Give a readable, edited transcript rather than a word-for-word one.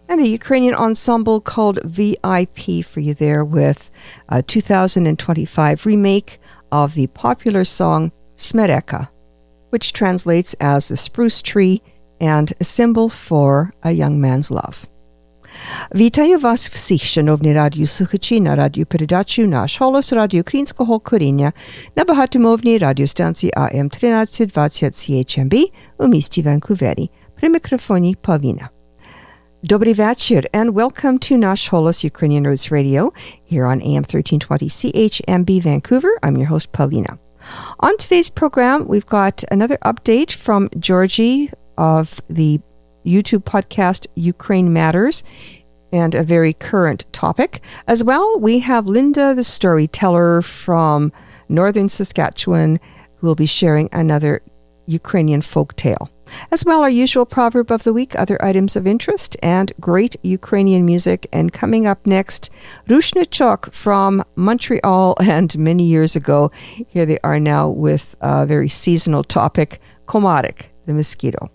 and a Ukrainian ensemble called VIP for you there with a 2025 remake of the popular song Smereka, which translates as the spruce tree and a symbol for a young man's love. Вітаю вас всіх, шановні радіослухачі, на радіопередачу «Наш голос» Радіо Українського коріння на багатомовній радіостанції АМ 1320 CHMB у місті Ванкувері. При мікрофоні Павліна. Добрий вечір, and welcome to Nash Holos Ukrainian Roots Radio here on AM 1320 CHMB Vancouver. I'm your host, Paulina. On today's program, we've got another update from Georgie of the YouTube podcast Ukraine Matters, and a very current topic. As well, we have Linda the storyteller from northern Saskatchewan who will be sharing another Ukrainian folk tale. As well, our usual proverb of the week, other items of interest, and great Ukrainian music. And coming up next, Rushnachok from Montreal, and many years ago, here they are now with a very seasonal topic, Komarik, the mosquito.